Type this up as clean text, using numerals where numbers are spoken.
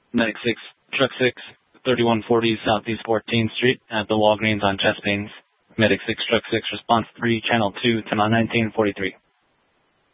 Medic 6, Truck 6, 3140 Southeast 14th Street at the Walgreens on Chespanes. Medic 6, Truck 6, Response 3, Channel 2 to 1943.